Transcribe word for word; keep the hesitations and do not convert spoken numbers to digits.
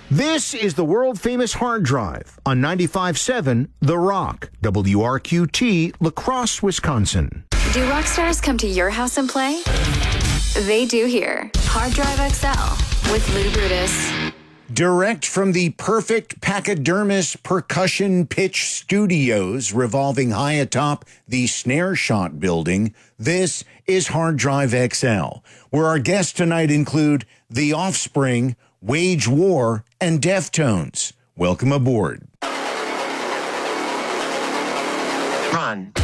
This is the world-famous hard drive on ninety-five point seven The Rock, W R Q T, La Crosse, Wisconsin. Do rock stars come to your house and play? They do here. Hard Drive X L with Lou Brutus. Direct from the Perfect Pachydermis Percussion Pitch Studios, revolving high atop the Snare Shot building, this is Hard Drive X L, where our guests tonight include The Offspring, Wage War, and Deftones. Welcome aboard. Run.